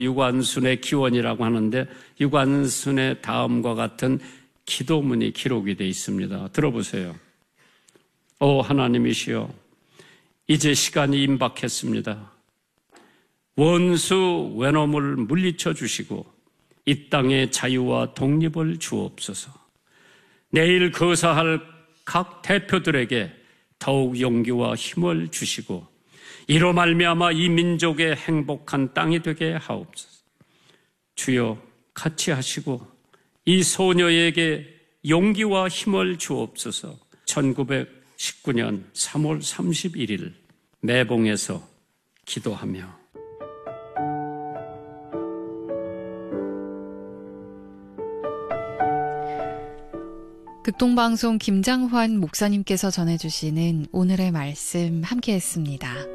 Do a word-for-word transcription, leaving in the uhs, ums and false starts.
유관순의 기원이라고 하는데 유관순의 다음과 같은 기도문이 기록이 되어 있습니다. 들어보세요. 오 하나님이시여, 이제 시간이 임박했습니다. 원수 외놈을 물리쳐 주시고 이 땅의 자유와 독립을 주옵소서. 내일 거사할 각 대표들에게 더욱 용기와 힘을 주시고 이로 말미암아 이 민족의 행복한 땅이 되게 하옵소서. 주여 같이 하시고 이 소녀에게 용기와 힘을 주옵소서. 천구백십구 년 삼월 삼십일일 매봉에서 기도하며 극동방송 김장환 목사님께서 전해주시는 오늘의 말씀 함께했습니다.